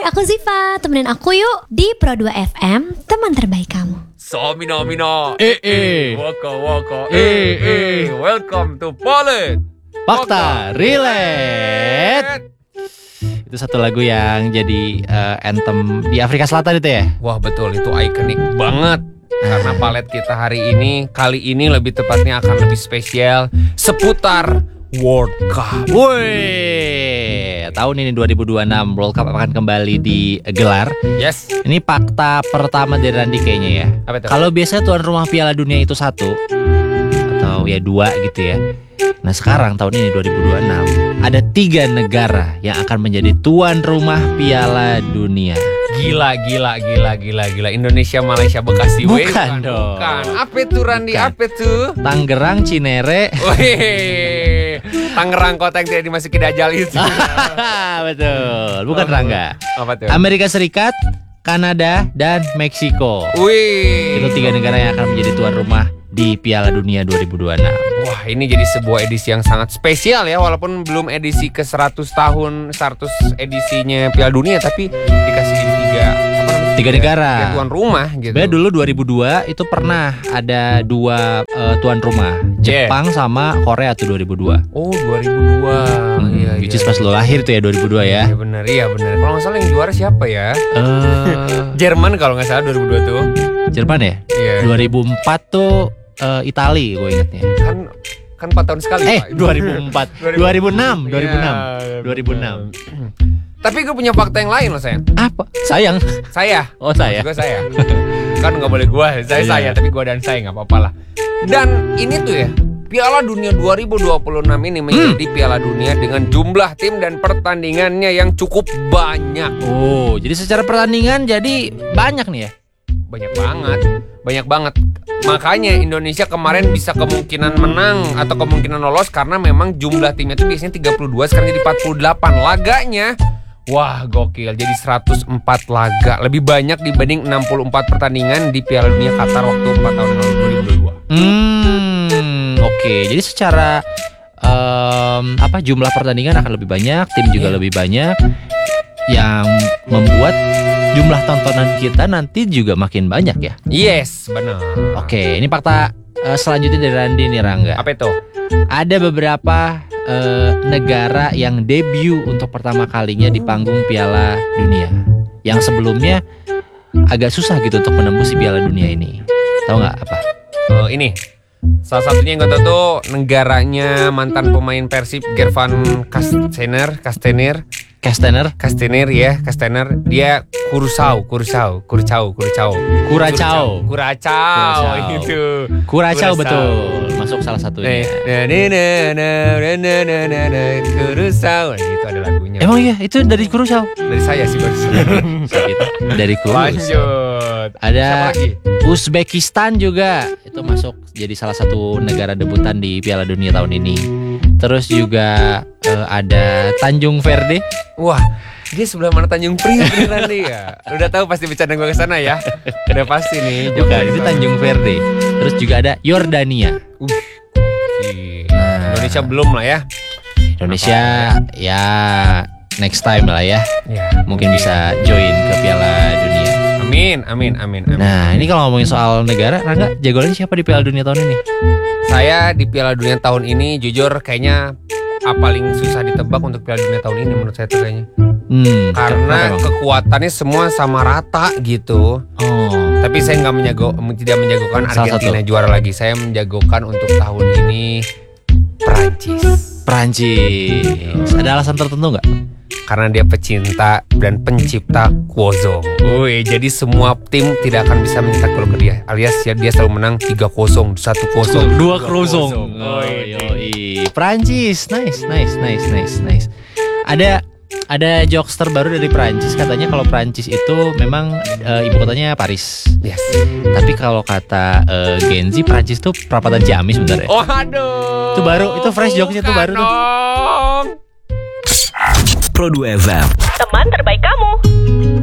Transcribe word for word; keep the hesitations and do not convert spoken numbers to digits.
aku Ziva. Temenin aku yuk di Pro dua F M, teman terbaik kamu. So mina mina. Eh eh. Waka waka. Eh eh. Welcome to Polet. Fakta Relate. Itu satu lagu yang jadi uh, anthem di Afrika Selatan itu ya? Wah betul, itu ikonik banget. Karena palet kita hari ini, kali ini lebih tepatnya akan lebih spesial seputar World Cup. Woi, tahun ini dua ribu dua puluh enam World Cup akan kembali digelar. Yes. Ini fakta pertama dari Randy kayaknya ya. Apa itu? Kalau biasanya tuan rumah Piala Dunia itu satu atau ya dua gitu ya. Nah sekarang tahun ini dua ribu dua puluh enam ada tiga negara yang akan menjadi tuan rumah Piala Dunia. Gila, gila, gila, gila, gila. Indonesia, Malaysia, Bekasi. Bukan, Weh, bukan dong. Bukan. Apa itu Randy? Bukan. Apa itu? Tangerang, Cinere. Wih, Tangerang kota yang tidak dimasuki Dajjal itu. Betul, bukan Rangga. Apa tuh? Amerika Serikat, Kanada, dan Meksiko. Wih. Itu tiga negara yang akan menjadi tuan rumah di Piala Dunia dua ribu dua puluh enam. Wah, ini jadi sebuah edisi yang sangat spesial ya. Walaupun belum edisi ke seratus tahun, seratus edisinya Piala Dunia, tapi dikasih di tiga apa namanya? Tiga negara. Tiga tuan rumah gitu. Sebenarnya dulu dua ribu dua itu pernah ada dua uh, tuan rumah, Yeah. Jepang sama Korea tuh dua ribu dua. Oh, dua ribu dua. Hmm, Iya, which iya. is pas lo lahir tuh ya dua ribu dua ya. Iya benar, iya benar. Kalau nggak salah yang juara siapa ya? Eh, Jerman kalau nggak salah dua ribu dua tuh. Jerman ya? Iya. dua ribu empat tuh uh, Itali gue ingetnya. Kan kan empat tahun sekali. Eh, Pak. dua ribu empat, dua ribu enam, dua ribu enam, Iya, dua ribu enam. Tapi gue punya fakta yang lain loh sayang. Apa? Sayang. Saya. Oh saya. Gue saya. Kan nggak boleh gue. Saya Iya. saya. Tapi gue dan saya nggak apa-apa lah. Dan ini tuh ya, Piala Dunia dua ribu dua puluh enam ini menjadi Piala Dunia dengan jumlah tim dan pertandingannya yang cukup banyak. Oh, jadi secara pertandingan jadi banyak nih ya? Banyak banget. Banyak banget. Makanya Indonesia kemarin bisa kemungkinan menang atau kemungkinan lolos karena memang jumlah timnya itu biasanya tiga puluh dua, sekarang jadi empat puluh delapan. Laganya wah gokil, jadi seratus empat laga. Lebih banyak dibanding enam puluh empat pertandingan di Piala Dunia Qatar waktu empat tahun yang lalu dua ribu dua puluh dua. Hmm, oke. Jadi secara um, apa jumlah pertandingan akan lebih banyak, tim juga Iya. lebih banyak, yang membuat jumlah tontonan kita nanti juga makin banyak ya. Yes, benar. Oke, ini fakta uh, selanjutnya dari Randy nih Rangga. Apa itu? Ada beberapa uh, negara yang debut untuk pertama kalinya di panggung Piala Dunia, yang sebelumnya agak susah gitu untuk menembus si Piala Dunia ini. Tahu nggak apa? Oh, ini. Salah satunya yang gue tahu tuh negaranya mantan pemain Persib Gervan Kastener, Kastener, Kastener, Kastener ya, Kastener. Dia Kuracao, Kuracao, Kuracao, Kuracao. Kuracao. Kuracao Kuracao. itu. Kuracao Kuracao. betul, masuk salah satunya. Na na na na na na na na na Kuracao. Nah, itu ada lagunya. Emang iya, itu dari Kuracao. Dari saya sih baru. Dari Kuracao. Lanjut. Siapa Ada lagi? Uzbekistan juga, itu masuk jadi salah satu negara debutan di Piala Dunia tahun ini. Terus juga eh, ada Tanjung Verde. Wah, dia sebelah mana Tanjung Priok nih Randy ya? Udah tahu pasti bercanda gue ke sana ya. Udah pasti nih. Bukan, itu Tanjung Verde. Terus juga ada Yordania. Uh, gila. Indonesia belum lah ya. Indonesia ya next time lah ya. Ya, Mungkin bisa join ke Piala Dunia. Amin, amin, amin, amin. Nah, ini kalau ngomongin soal negara, Rangga, jagoannya siapa di Piala Dunia tahun ini? Saya di Piala Dunia tahun ini jujur kayaknya ah, paling susah ditebak untuk Piala Dunia tahun ini menurut saya tuh kayaknya. Hmm, Karena kenapa, Bang? kekuatannya semua sama rata gitu. Oh, Tapi saya nggak menjago, tidak menjagokan Salah Argentina satu. juara lagi. Saya menjagokan untuk tahun ini Prancis. Prancis. Ada alasan tertentu nggak? Karena dia pecinta dan pencipta Kwozong. Woi, jadi semua tim tidak akan bisa mencetak gol ke dia. Alias ya dia selalu menang tiga kosong, satu kosong, Dua krosong. Oh, yoi. Prancis, nice, nice, nice, nice, nice. Ada ada jokester baru dari Prancis, katanya kalau Prancis itu memang eh, ibu kotanya Paris. Yes. Tapi kalau kata eh, Gen Z, Prancis tuh perapatan Ciamis sebenarnya. Oh aduh. Itu baru, itu fresh jokesnya tuh baru tuh. Dong. Pro dua F M. Teman terbaik kamu.